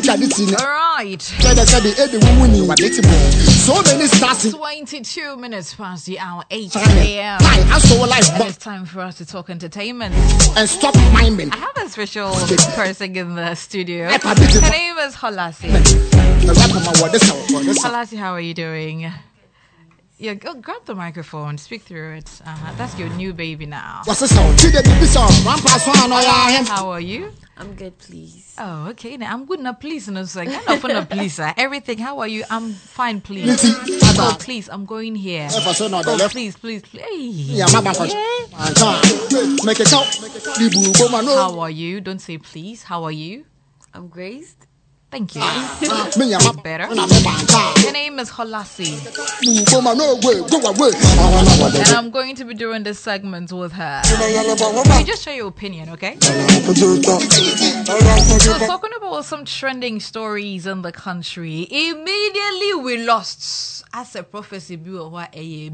So many stars. 22 minutes past the hour, 8 a.m. And it's time for us to talk entertainment. And stop miming. I have a special person in the studio. Her name is Holasi. Holasi, how are you doing? Yeah, go grab the microphone, speak through it. That's your new baby now. What's the sound? How are you? I'm good, please. Oh, okay. Now I'm good now, please. And I was like, I'm not for please. Everything. How are you? I'm fine, please. Oh, please. I'm going here. Oh, please. Hey. How are you? Don't say please. How are you? I'm graced. Thank you. Better. Her name is Holasi. And I'm going to be doing this segment with her. You just share your opinion, okay? So talking about some trending stories in the country, immediately we lost as a prophecy because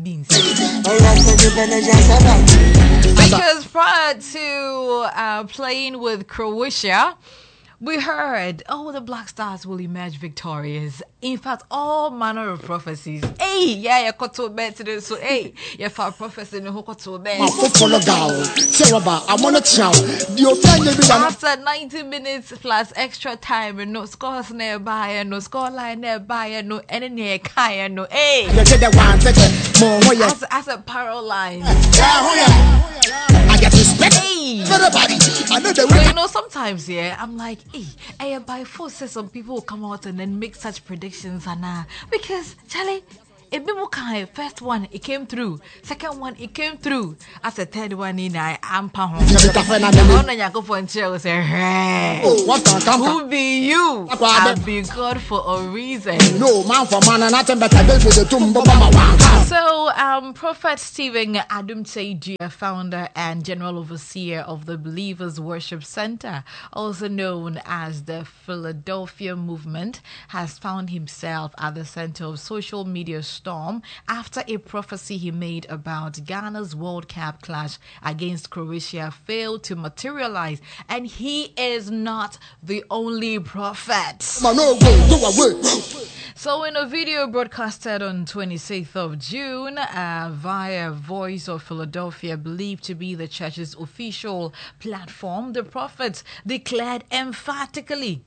prior to playing with Croatia, we heard, the Black Stars will emerge victorious. In fact, all manner of prophecies. Hey, yeah, you got to bed today. So, hey, you found prophecy in the whole to bed. After 90 minutes plus extra time, and no scores nearby, and no scoreline nearby, and no any near Kaya, no, hey. As a parallel line. I get respect. Hey. Everybody. I know the way. Sometimes, I'm like, hey, by force, some people will come out and then make such predictions, because Charlie, first one it came through, second one it came through, as a third one in I'm who be you? I've been God for a reason. No man for man and nothing better. So Prophet Stephen Adum-Tseji, founder and general overseer of the Believers Worship Center, also known as the Philadelphia Movement, has found himself at the center of social media storm after a prophecy he made about Ghana's World Cup clash against Croatia failed to materialize, and he is not the only prophet. So in a video broadcasted on 26th of June via Voice of Philadelphia, believed to be the church's official platform, the prophet declared emphatically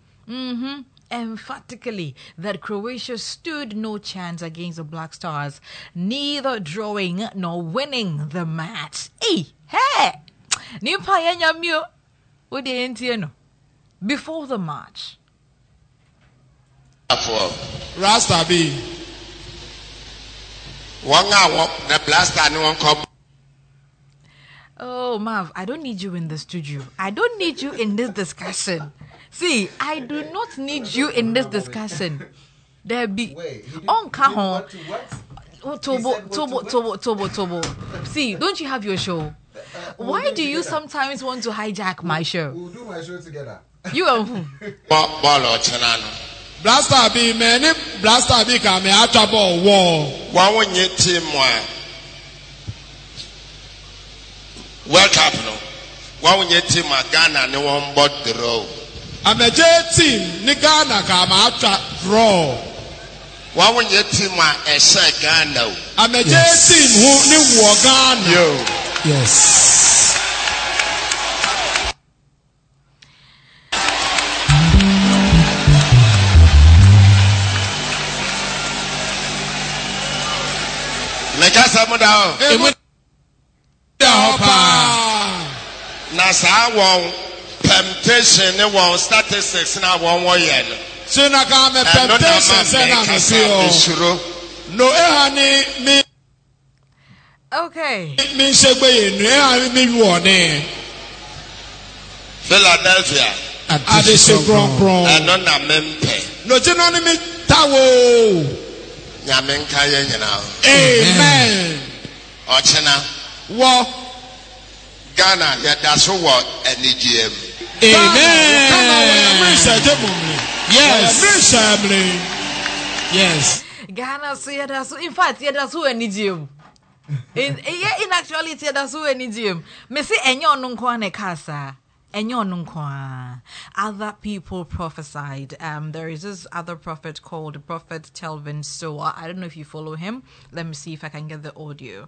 that Croatia stood no chance against the Black Stars, neither drawing nor winning the match. Before the match, Rasta B. Oh, Mav, I don't need you in the studio. I don't need you in this discussion. See, I do not need you in this discussion. There be on Kahon. Tobo. See, don't you have your show? Why do you sometimes want to hijack my show? We'll do my show together. You are who? Blaster B, many Blaster B come out of war. One when you team World Cup no. One when you team Ghana no one but the row. I'm a J team, ni Ghana come out draw. One when you team a share Ghana. I'm a J team who ni war Ghana. Yo. Yes. Nasa won temptation ne won statistics na won yen. So na ka me temptation say na me feel. No ehani me. Okay. Me segbe yen no ehani me wone. Philadelphia. Adese kron. No na mempe. No je no me tawo. Amen. Ochena. Wo. Ghana, that's what NGM. Amen. Yes. Ghana, so that's in fact, that's who NGM. In actuality, that's who NGM. Me say enyo no kwa ne kasa. Other people prophesied. There is this other prophet called Prophet Telvin Soa. I don't know if you follow him. Let me see if I can get the audio.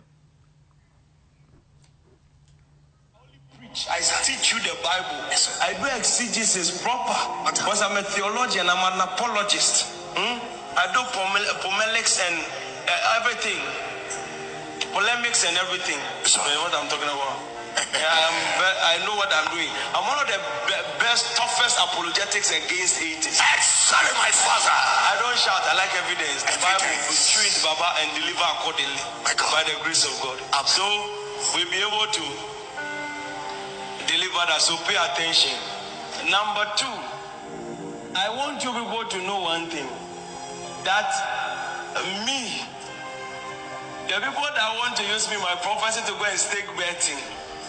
I teach you the Bible. Yes, I do exegesis proper because I'm a theologian. I'm an apologist. I do polemics and everything. Polemics and everything. You know what I'm talking about? I know what I'm doing. I'm one of the best, toughest apologetics against atheists. Sorry, my father. I don't shout. I like evidence. The Bible will treat Baba and deliver accordingly by the grace of God. So we'll be able to deliver that. So pay attention. Number 2, I want you people to know one thing. That me, the people that want to use me, my prophecy to go and stake betting.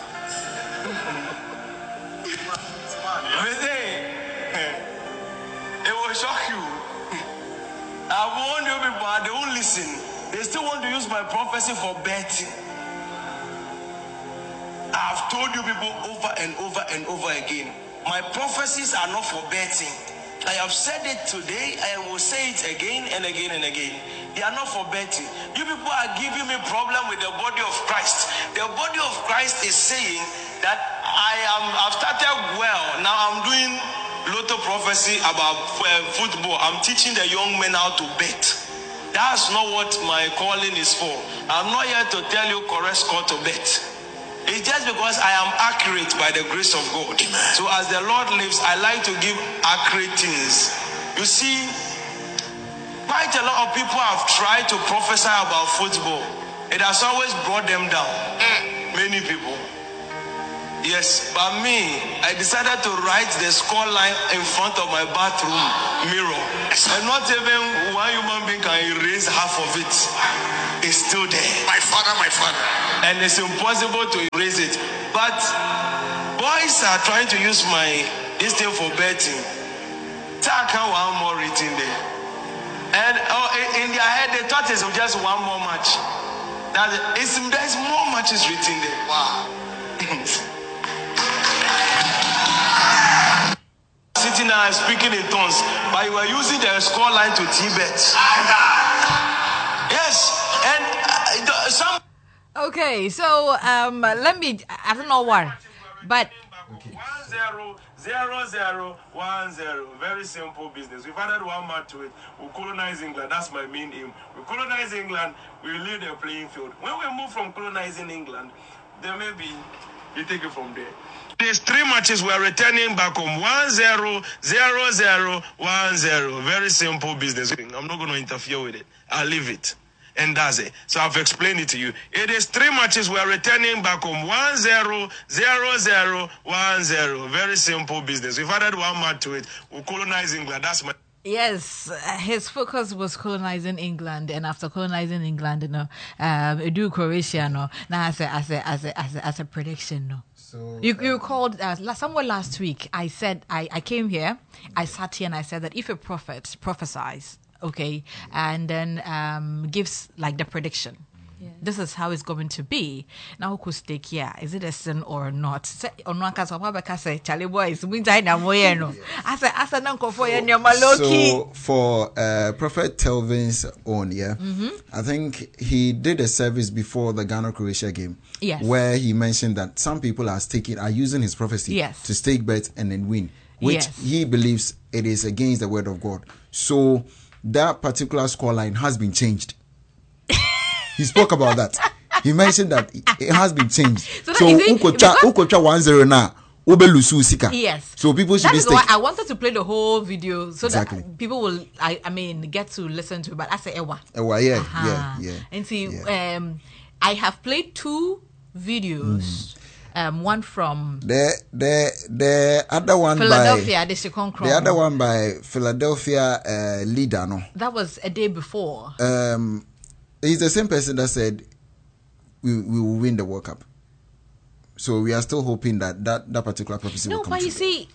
It will shock you. I warned you people, they won't listen. They still want to use my prophecy for betting. I've told you people over and over and over again. My prophecies are not for betting. I have said it today. I will say it again and again and again. They are not for betting. You people are giving me problem with the body of Christ. The body of Christ is saying that I've started well. Now I'm doing Lotto prophecy about football. I'm teaching the young men how to bet. That's not what my calling is for. I'm not here to tell you correct score to bet. It's just because I am accurate by the grace of God. Amen. So as the Lord lives, I like to give accurate things. You see, quite a lot of people have tried to prophesy about football. It has always brought them down. Many people. Yes, but me, I decided to write the score line in front of my bathroom mirror. And not even one human being can erase half of it. It's still there. My father. And it's impossible to erase it. But boys are trying to use this thing for betting. Taka one more written there. And in their head, they thought it's just one more match. There's more matches written there. Wow. Sitting there speaking in tongues, but you were using the score line to Tibet. Yes, and some. Okay, so let me. I don't know why, but. 100010. Very simple business. We've added one more to it. We'll colonize England. That's my main aim. We colonize England. We leave the playing field. When we move from colonizing England, then maybe you take it from there. There's 3 matches. We're returning back home. 100010. Very simple business. I'm not going to interfere with it. I'll leave it. And that's it. So I've explained it to you. It is 3 matches. We're returning back home. 100010. Very simple business. We've added one match to it. We'll colonize England. That's my. Yes, his focus was colonizing England, and after colonizing England, do Croatia, no. Now as a prediction, no. So you called somewhere last week. I said I came here, I sat here, and I said that if a prophet prophesies, okay, and then gives like the prediction. Yeah. This is how it's going to be. Now, who could stake here? Is it a sin or not? So for Prophet Telvin's own, I think he did a service before the Ghana-Croatia game, where he mentioned that some people are using his prophecy to stake bets and then win, which he believes it is against the word of God. So that particular scoreline has been changed. He spoke about that. He mentioned that it has been changed. So Ukocha 1-0 now. Yes. So people should be. Why I wanted to play the whole video so that people will, get to listen to it. But I say Ewa. Yeah. And see, I have played 2 videos. One from the other one Philadelphia, the other one by Philadelphia leader. No, that was a day before. He's the same person that said we will win the World Cup. So we are still hoping that particular prophecy will come true. No, but you see,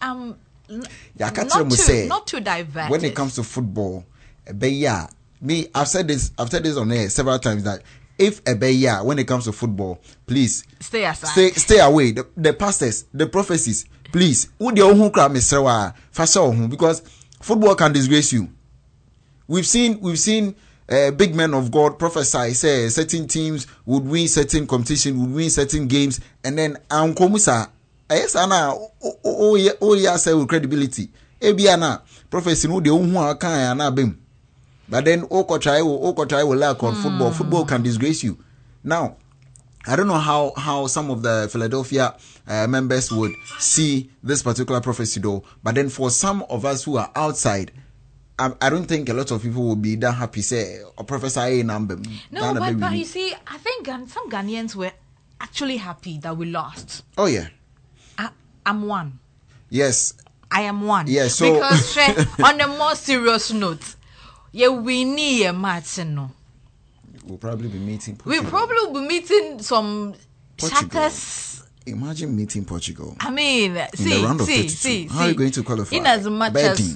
not to divert. When it comes to football, I've said this on air several times that if when it comes to football, please stay aside. Stay away. The pastors, the prophecies, please, would your own crowd Mr. Fashion because football can disgrace you. We've seen big men of God prophesy, say certain teams would win certain competition, would win certain games, and then Ankomusa, yes, Anna, yeah, say with credibility. Ebiana, prophecy no the own can and bim. But then Oko try will lack on football. Football can disgrace you. Now, I don't know how some of the Philadelphia members would see this particular prophecy though, but then for some of us who are outside, I don't think a lot of people will be that happy say or prophesy a number. No, but you see, I think some Ghanaians were actually happy that we lost. Oh yeah. I'm one. Yes. I am one. Yes, so because on a more serious note, we need a match no. We'll probably be meeting Portugal. We'll probably be meeting some chatters. Imagine meeting Portugal. I mean, see. How are you going to qualify? In as much as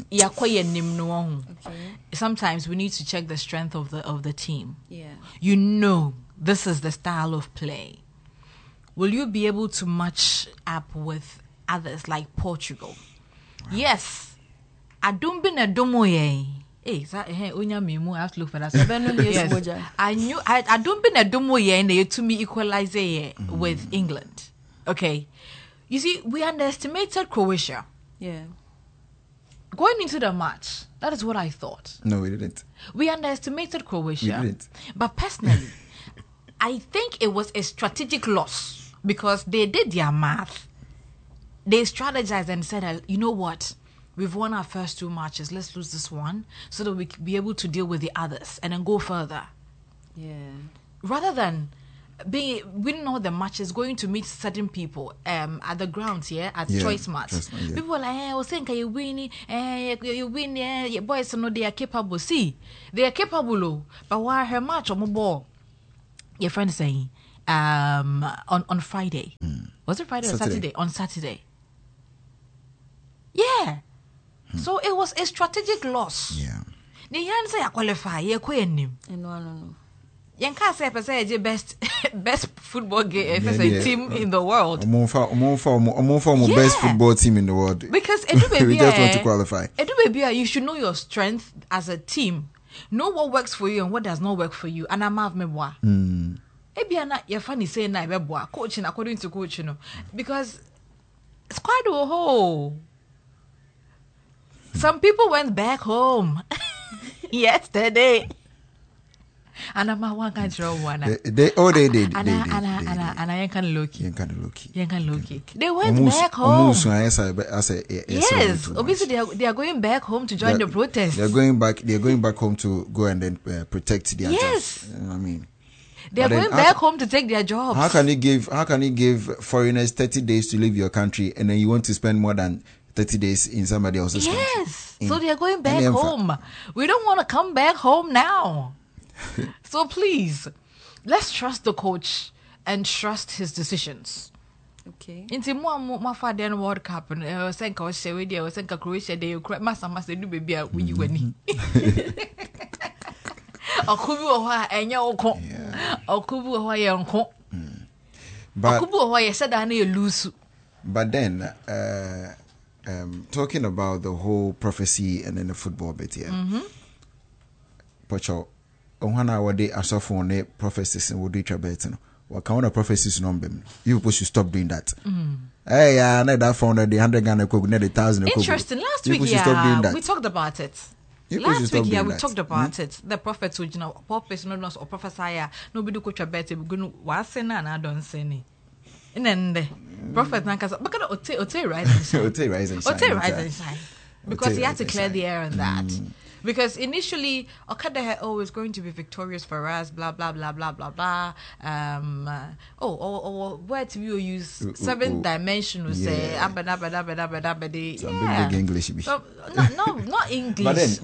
sometimes we need to check the strength of the team. Yeah. You know, this is the style of play. Will you be able to match up with others like Portugal? Wow. Yes. Adumbin Adumoye. Hey, I have to look for that. Yes. I don't been a domo to me equalize with England. Okay. You see, we underestimated Croatia. Yeah. Going into the match, that is what I thought. No, we didn't. We underestimated Croatia. We didn't. But personally, I think it was a strategic loss because they did their math. They strategized and said, you know what? We've won our first 2 matches. Let's lose this one so that we can be able to deal with the others and then go further. Yeah. Rather than winning all the matches, going to meet certain people at the grounds here at choice match. Yeah. People are like, I was saying, you win, your boys know they are capable. See, they are capable, but why her match on my ball? Your friend is saying on Friday. Was it Friday or Saturday? On Saturday. Yeah. So it was a strategic loss. Yeah. The yan say qualify, you No. You can't say best football team in the world. Best football team in the world. Because we just want to qualify. You should know your strength as a team. Know what works for you and what does not work for you. And I'm have me boy. Ebiana, you're funny saying na be boy. Coaching according to coach, because it's quite a whole. Some people went back home yesterday. And I'm one kind of one. They did. And I can look. They went back home. Yes, obviously they are going back home to join the protest. They're going back home to go and then protect their jobs. I mean, they are going back home to take their jobs. How can you give foreigners 30 days to leave your country and then you want to spend more than 30 days in somebody else's country? Yes, so they are going back home. We don't want to come back home now. So please, let's trust the coach and trust his decisions. Okay. Inti mo father in World Cup and senka o se we dia o senka Croatia dey masa do baby a we wani. Okubi o ha enya oko. Okubi o ha ye nko. But okubi o ha ye said na ye lose. But then talking about the whole prophecy and then the football bit here. Pocho Ohana wade asofo ne prophecies and would reach a bit. What kind of prophecies number? You people should stop doing that. Hey, I know that found the 100 Ghana cook, net 1,000. Interesting. Last week, we talked about it. Last week, we talked about it. The prophets would, prophets, no, or prophesy. Nobody could have better. We're going to was and I don't say any. And then the prophet Nankas, but Ote rise and shine. Because he had to clear the air on that. Because initially, Okada was going to be victorious for us, blah, blah, blah, blah, blah, blah. Word to use 7-dimensional, say, big English. Not English.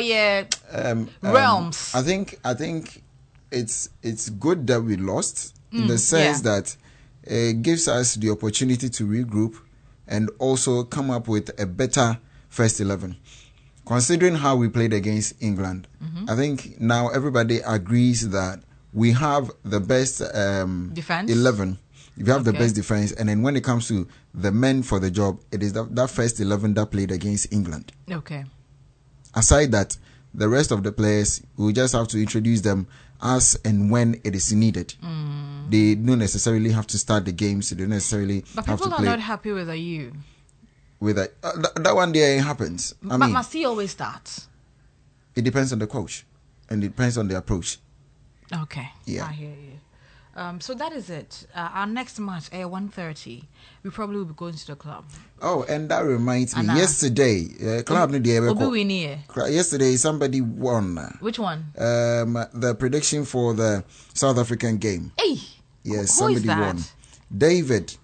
Realms. I think it's good that we lost in the sense that it gives us the opportunity to regroup and also come up with a better first 11. Considering how we played against England, I think now everybody agrees that we have the best 11 If you have the best defense, and then when it comes to the men for the job, it is that first 11 that played against England. Okay. Aside that, the rest of the players, we just have to introduce them as and when it is needed. They don't necessarily have to start the games. They don't necessarily but have to play. People are not happy with you. With that one day it happens. But must he always start? It depends on the coach, and it depends on the approach. Okay. Yeah. I hear you. So that is it. Our next match at 1:30. We probably will be going to the club. Oh, and that reminds me. Yesterday, club yesterday somebody won. Which one? The prediction for the South African game. Hey. Yes, somebody won. David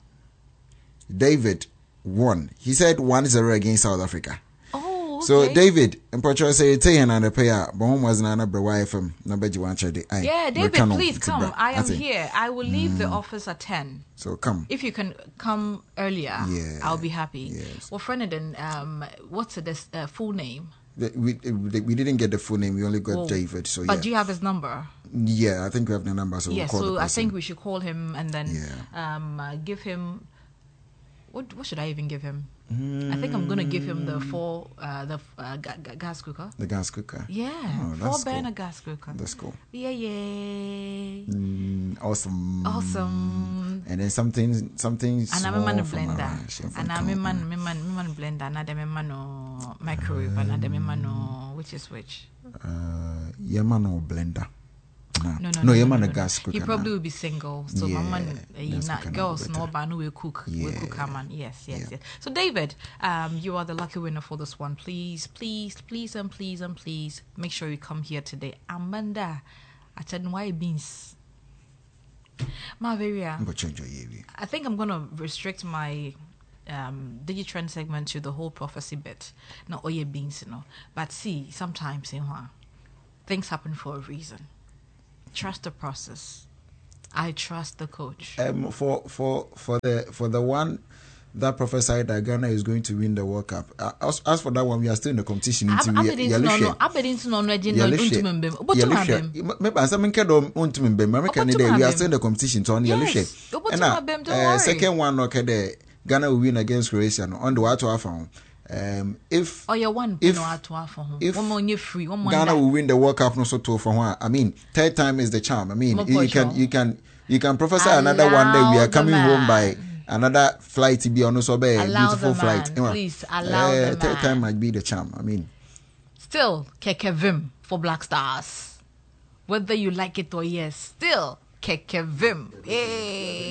won. He said 1-0 against South Africa. So David, in Portugal say and the pair, but home was not FM. Yeah, David, please come. I am here. I will leave the office at 10. So come. If you can come earlier, I'll be happy. Yes. Well, Freniden, what's the full name? We didn't get the full name. We only got David. So but do you have his number? Yeah, I think we have the number. So we'll call the person. I think we should call him and then give him. What should I even give him? I think I'm gonna give him the gas cooker. The gas cooker. Yeah, 4-burner gas cooker. That's cool. Yeah. Awesome. And then something. And I'm a man blender. And I'm a man blender. And I'm a man microwave. And I'm a man which is which. Yamano blender. No, you're man a gas cooker. He probably will be single. So my man, girls no ban will cook. We cook our man. Yes. So David, you are the lucky winner for this one. Please make sure you come here today. Amanda, I said why beans. Maveria, I think I'm gonna restrict my Digitrend segment to the whole prophecy bit. Not all your beans, But see, sometimes things happen for a reason. Trust the process. I trust the coach. For the one that prophesied that Ghana is going to win the World Cup. As for that one, we are still in the competition. We are still in the competition. Second one, Ghana will win against Croatia on the way to our phone. If Ghana will win the World Cup, no so too for one. I mean, third time is the charm. I mean, you can prophesy another one day. We are coming home by another flight to be on also be a beautiful flight. Please allow the third time might be the charm. I mean, still Kekevim for Black Stars, whether you like it or yes. Still Kekevim. Hey.